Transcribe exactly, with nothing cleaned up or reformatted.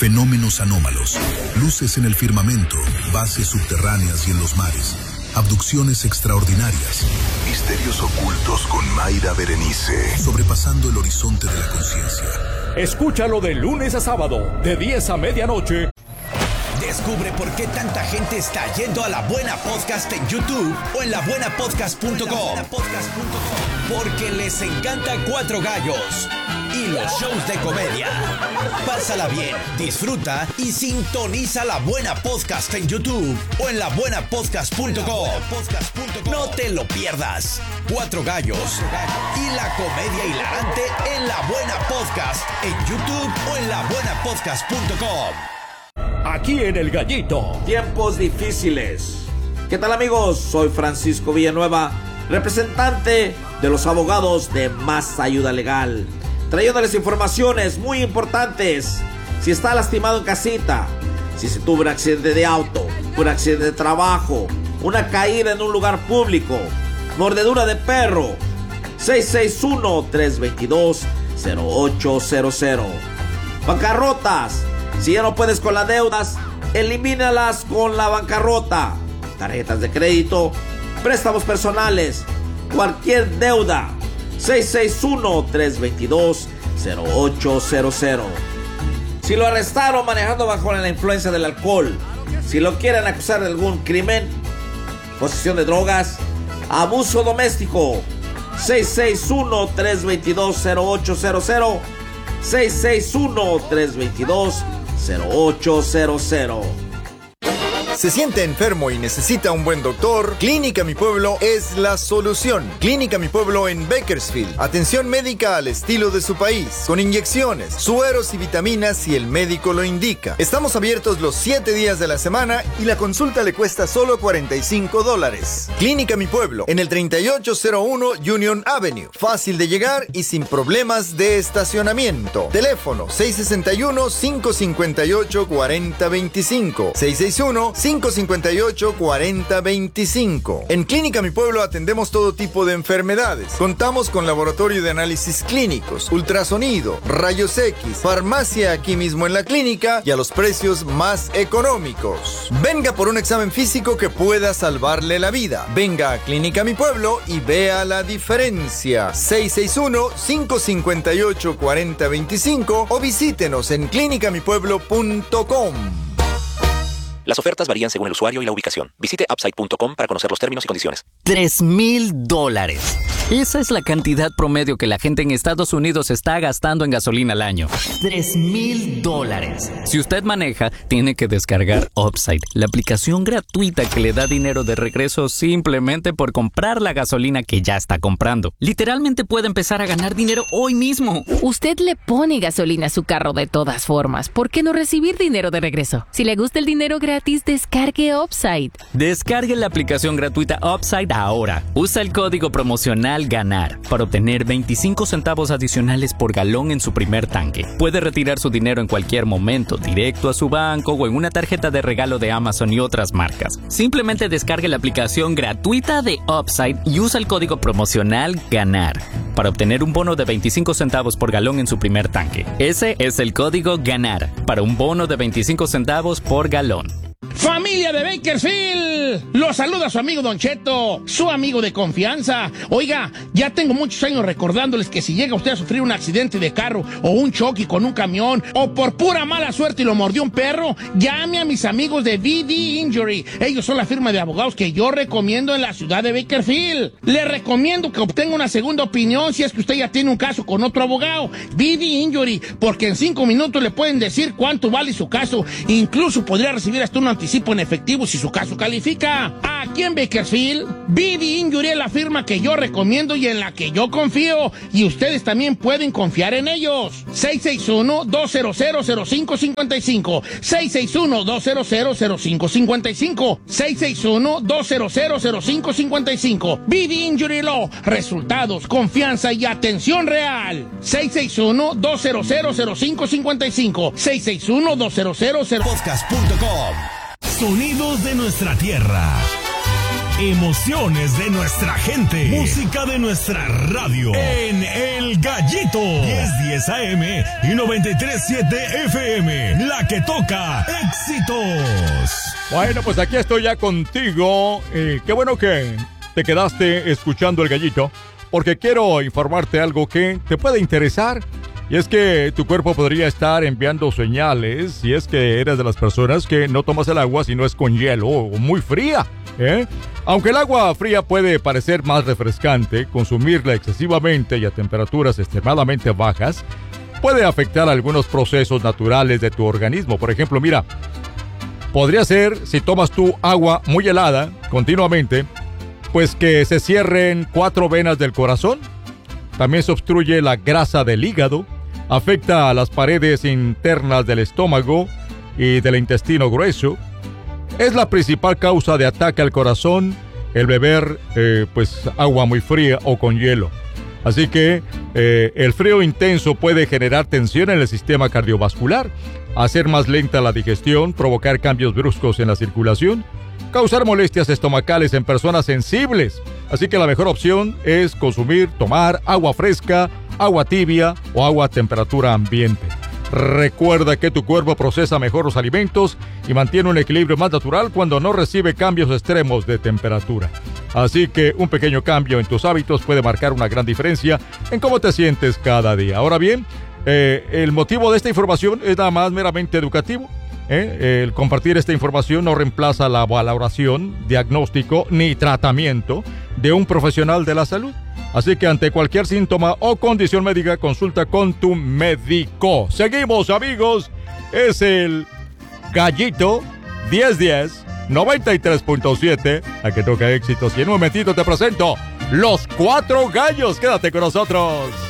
Fenómenos anómalos, luces en el firmamento, bases subterráneas y en los mares, abducciones extraordinarias, misterios ocultos con Mayra Berenice, sobrepasando el horizonte de la conciencia. Escúchalo de lunes a sábado, de diez a medianoche. Descubre por qué tanta gente está yendo a La Buena Podcast en YouTube o en la buena podcast punto com. Porque les encanta Cuatro Gallos y los shows de comedia. Pásala bien, disfruta y sintoniza La Buena Podcast en YouTube o en la buena podcast punto com. No te lo pierdas. Cuatro Gallos y la comedia hilarante en La Buena Podcast en YouTube o en la buena podcast punto com. Aquí en El Gallito. Tiempos difíciles. ¿Qué tal, amigos? Soy Francisco Villanueva, representante de los abogados de Más Ayuda Legal, trayéndoles informaciones muy importantes. Si está lastimado en casita, si se tuvo un accidente de auto, un accidente de trabajo, una caída en un lugar público, mordedura de perro, seis seis uno, tres dos dos, cero ocho cero cero. Bancarrotas. Si ya no puedes con las deudas, elimínalas con la bancarrota. Tarjetas de crédito, préstamos personales, cualquier deuda. seis seis uno, tres dos dos, cero ocho cero cero. Si lo arrestaron manejando bajo la influencia del alcohol, si lo quieren acusar de algún crimen, posesión de drogas, abuso doméstico, seis seis uno, tres dos dos, cero ocho cero cero, seis seis uno, tres dos dos, cero ocho cero cero. ¿Se siente enfermo y necesita un buen doctor? Clínica Mi Pueblo es la solución. Clínica Mi Pueblo en Bakersfield. Atención médica al estilo de su país, con inyecciones, sueros y vitaminas si el médico lo indica. Estamos abiertos los siete días de la semana y la consulta le cuesta solo cuarenta y cinco dólares. Clínica Mi Pueblo en el treinta y ocho cero uno Union Avenue. Fácil de llegar y sin problemas de estacionamiento. Teléfono seis seis uno, cinco cinco ocho, cuatro cero dos cinco. seis seis uno, cinco cinco ocho, cuatro cero dos cinco. En Clínica Mi Pueblo atendemos todo tipo de enfermedades. Contamos con laboratorio de análisis clínicos, ultrasonido, rayos X, farmacia aquí mismo en la clínica y a los precios más económicos. Venga por un examen físico que pueda salvarle la vida. Venga a Clínica Mi Pueblo y vea la diferencia. seis seis uno, cinco cinco ocho, cuatro cero dos cinco o visítenos en clínica mi pueblo punto com. Las ofertas varían según el usuario y la ubicación. Visite upside punto com para conocer los términos y condiciones. Tres mil dólares. Esa es la cantidad promedio que la gente en Estados Unidos está gastando en gasolina al año. Tres mil dólares. Si usted maneja, tiene que descargar Upside, la aplicación gratuita que le da dinero de regreso simplemente por comprar la gasolina que ya está comprando. Literalmente puede empezar a ganar dinero hoy mismo. Usted le pone gasolina a su carro de todas formas. ¿Por qué no recibir dinero de regreso? Si le gusta el dinero gratis, descargue Upside. Descargue la aplicación gratuita Upside ahora. Usa el código promocional GANAR para obtener veinticinco centavos adicionales por galón en su primer tanque. Puede retirar su dinero en cualquier momento, directo a su banco o en una tarjeta de regalo de Amazon y otras marcas. Simplemente descargue la aplicación gratuita de Upside y usa el código promocional GANAR para obtener un bono de veinticinco centavos por galón en su primer tanque. Ese es el código GANAR para un bono de veinticinco centavos por galón. Familia de Bakersfield, los saluda su amigo Don Cheto, su amigo de confianza. Oiga, ya tengo muchos años recordándoles que si llega usted a sufrir un accidente de carro o un choque con un camión o por pura mala suerte y lo mordió un perro, llame a mis amigos de V D Injury. Ellos son la firma de abogados que yo recomiendo en la ciudad de Bakersfield. Le recomiendo que obtenga una segunda opinión si es que usted ya tiene un caso con otro abogado. V D Injury, porque en cinco minutos le pueden decir cuánto vale su caso. Incluso podría recibir hasta un anticipo en efectivo si su caso califica. Aquí en Bakersfield, V D Injury es la firma que yo recomiendo y en la que yo confío. Y ustedes también pueden confiar en ellos. seis seis uno, dos cero cero, cero cinco cinco cinco. seis seis uno, dos cero cero, cero cinco cinco cinco. seis seis uno, dos cero cero, cero cinco cinco cinco. V D Injury Law. Resultados, confianza y atención real. seis seis uno, dos cero cero, cero cinco cinco cinco. seis seis uno, dos cero cero, cero podcast punto com. Sonidos de nuestra tierra. Emociones de nuestra gente. Música de nuestra radio. En El Gallito. diez diez A M y noventa y tres punto siete F M. La que toca éxitos. Bueno, pues aquí estoy ya contigo. Eh, qué bueno que te quedaste escuchando El Gallito, porque quiero informarte algo que te puede interesar. Y es que tu cuerpo podría estar enviando señales si es que eres de las personas que no tomas el agua si no es con hielo o muy fría, ¿eh? Aunque el agua fría puede parecer más refrescante, consumirla excesivamente y a temperaturas extremadamente bajas puede afectar algunos procesos naturales de tu organismo. Por ejemplo, mira, podría ser, si tomas tu agua muy helada continuamente, pues que se cierren cuatro venas del corazón. También se obstruye la grasa del hígado, afecta a las paredes internas del estómago y del intestino grueso. Es la principal causa de ataque al corazón el beber eh, pues agua muy fría o con hielo. Así que eh, el frío intenso puede generar tensión en el sistema cardiovascular, hacer más lenta la digestión, provocar cambios bruscos en la circulación, causar molestias estomacales en personas sensibles. Así que la mejor opción es consumir, tomar agua fresca, agua tibia o agua a temperatura ambiente. Recuerda que tu cuerpo procesa mejor los alimentos y mantiene un equilibrio más natural cuando no recibe cambios extremos de temperatura. Así que un pequeño cambio en tus hábitos puede marcar una gran diferencia en cómo te sientes cada día. Ahora bien, eh, el motivo de esta información es nada más meramente educativo. ¿Eh? El compartir esta información no reemplaza la valoración, diagnóstico ni tratamiento de un profesional de la salud. Así que ante cualquier síntoma o condición médica, consulta con tu médico. Seguimos, amigos. Es el Gallito diez diez, noventa y tres punto siete, la que toca éxitos. Y en un momentito te presento los cuatro gallos. Quédate con nosotros.